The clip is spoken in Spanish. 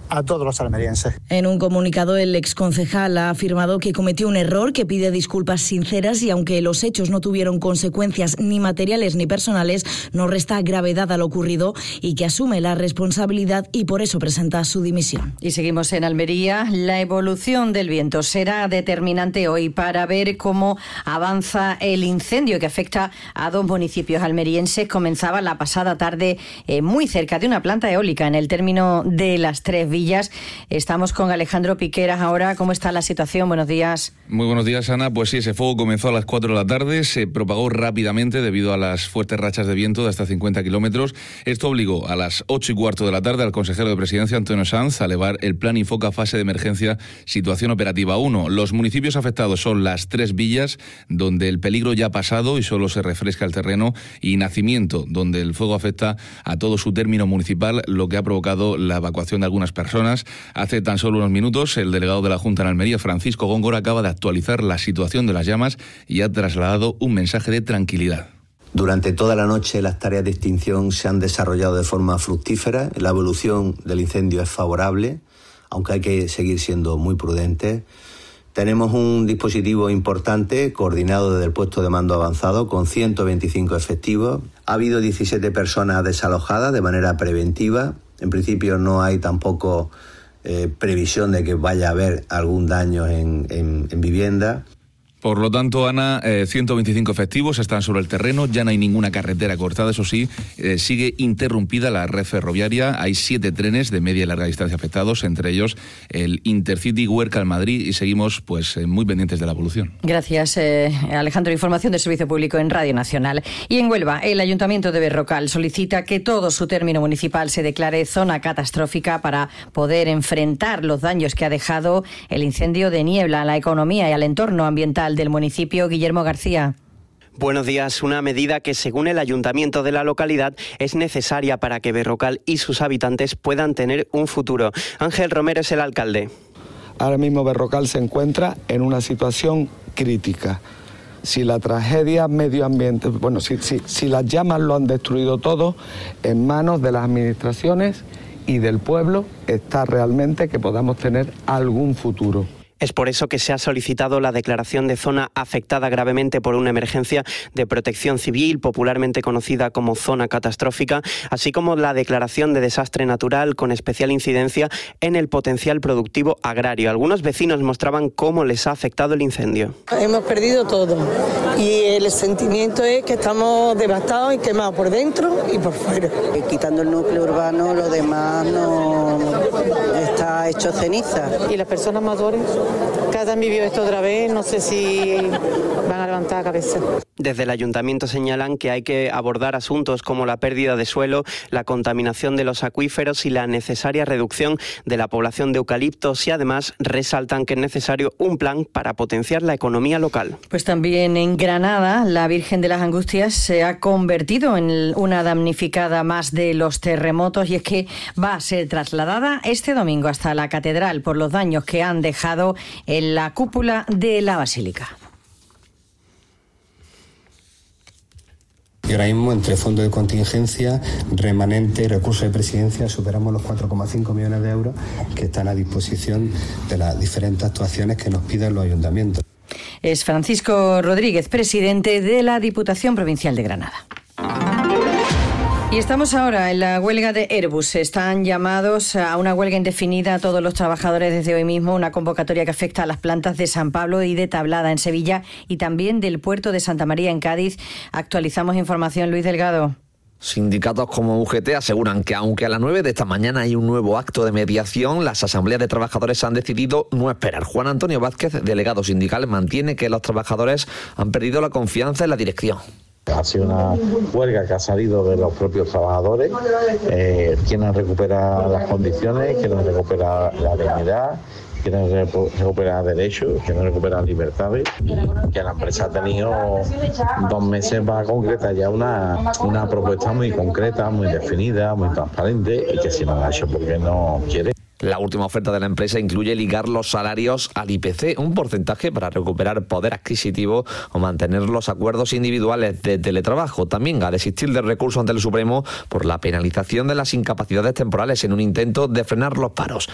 a todos los almerienses. En un comunicado, el exconcejal ha afirmado que cometió un error, que pide disculpas sinceras y aunque los hechos no tuvieron consecuencias ni materiales ni personales, no resta gravedad a lo ocurrido y que asume la responsabilidad y por eso presenta su dimisión. Y seguimos en Almería. La evolución del viento será determinante hoy para ver cómo avanza el incendio que afecta a 2 municipios almerienses. Comenzaba la pasada tarde muy cerca de una planta eólica en el término de Las Tres Villas. Estamos con Alejandro Piqueras ahora. ¿Cómo está la situación? Buenos días. Muy buenos días, Ana. Pues sí, ese fuego comenzó a las 4 de la tarde, se propagó rápidamente debido a las fuertes rachas de viento de hasta 50 kilómetros. Esto obligó a las 8:15 de la tarde al consejero de Presidencia, Antonio Sanz, a elevar el plan Infoca fase de emergencia situación operativa 1. Los municipios afectados son Las Tres Villas, donde el peligro ya ha pasado y solo se refresca el terreno, y Nacimiento, donde el fuego afecta a todo su término municipal, lo que ha provocado la evacuación de algunas personas. Hace tan solo unos minutos, el delegado de la Junta en Almería, Francisco Góngora, acaba de actualizar la situación de las llamas y ha trasladado un mensaje de tranquilidad. Durante toda la noche las tareas de extinción se han desarrollado de forma fructífera. La evolución del incendio es favorable, aunque hay que seguir siendo muy prudentes. Tenemos un dispositivo importante, coordinado desde el puesto de mando avanzado, con 125 efectivos. Ha habido 17 personas desalojadas de manera preventiva. En principio no hay tampoco previsión de que vaya a haber algún daño en vivienda. Por lo tanto, Ana, 125 efectivos están sobre el terreno, ya no hay ninguna carretera cortada, eso sí, sigue interrumpida la red ferroviaria, hay 7 trenes de media y larga distancia afectados, entre ellos el Intercity Huércal-Madrid, y seguimos pues muy pendientes de la evolución. Gracias, Alejandro. Información del Servicio Público en Radio Nacional. Y en Huelva, el Ayuntamiento de Berrocal solicita que todo su término municipal se declare zona catastrófica para poder enfrentar los daños que ha dejado el incendio de Niebla a la economía y al entorno ambiental del municipio. Guillermo García. Buenos días. Una medida que, según el ayuntamiento de la localidad, es necesaria para que Berrocal y sus habitantes puedan tener un futuro. Ángel Romero es el alcalde. Ahora mismo Berrocal se encuentra en una situación crítica. Si la tragedia medioambiental, si las llamas lo han destruido todo, en manos de las administraciones y del pueblo está realmente que podamos tener algún futuro. Es por eso que se ha solicitado la declaración de zona afectada gravemente por una emergencia de protección civil, popularmente conocida como zona catastrófica, así como la declaración de desastre natural con especial incidencia en el potencial productivo agrario. Algunos vecinos mostraban cómo les ha afectado el incendio. Hemos perdido todo y el sentimiento es que estamos devastados y quemados por dentro y por fuera. Quitando el núcleo urbano, lo demás no está hecho ceniza. ¿Y las personas mayores? Cada han vivido esto otra vez, no sé si van a levantar la cabeza. Desde el ayuntamiento señalan que hay que abordar asuntos como la pérdida de suelo, la contaminación de los acuíferos y la necesaria reducción de la población de eucaliptos, y además resaltan que es necesario un plan para potenciar la economía local. Pues también en Granada, la Virgen de las Angustias se ha convertido en una damnificada más de los terremotos, y es que va a ser trasladada este domingo hasta la catedral por los daños que han dejado en la cúpula de la basílica. Y ahora mismo, entre fondos de contingencia, remanente y recursos de presidencia, superamos los 4,5 millones de euros que están a disposición de las diferentes actuaciones que nos piden los ayuntamientos. Es Francisco Rodríguez, presidente de la Diputación Provincial de Granada. Y estamos ahora en la huelga de Airbus. Están llamados a una huelga indefinida todos los trabajadores desde hoy mismo, una convocatoria que afecta a las plantas de San Pablo y de Tablada en Sevilla y también del puerto de Santa María en Cádiz. Actualizamos información, Luis Delgado. Sindicatos como UGT aseguran que aunque a las 9 de esta mañana hay un nuevo acto de mediación, las asambleas de trabajadores han decidido no esperar. Juan Antonio Vázquez, delegado sindical, mantiene que los trabajadores han perdido la confianza en la dirección. Ha sido una huelga que ha salido de los propios trabajadores, quieren recuperar las condiciones, quieren recuperar la dignidad, quieren recuperar derechos, quieren recuperar libertades, que la empresa ha tenido 2 meses para concretar ya una propuesta muy concreta, muy definida, muy transparente, y que si no la ha hecho porque no quiere. La última oferta de la empresa incluye ligar los salarios al IPC, un porcentaje para recuperar poder adquisitivo o mantener los acuerdos individuales de teletrabajo. También a desistir del recurso ante el Supremo por la penalización de las incapacidades temporales en un intento de frenar los paros.